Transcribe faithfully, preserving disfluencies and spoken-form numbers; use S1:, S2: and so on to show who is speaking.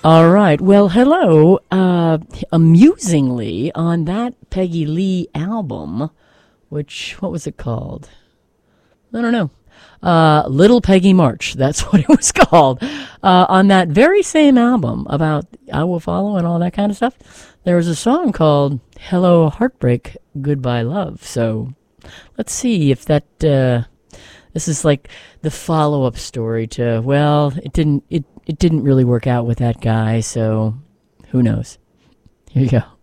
S1: All right. Well, hello. Uh, amusingly, on that Peggy Lee album, which, what was it called? I don't know. Uh, Little Peggy March. That's what it was called. Uh, on that very same album about I Will Follow and all that kind of stuff, there was a song called Hello Heartbreak, Goodbye Love. So let's see if that, uh, this is like the follow-up story to, well, it didn't, it, it didn't really work out with that guy, so who knows? Here you go.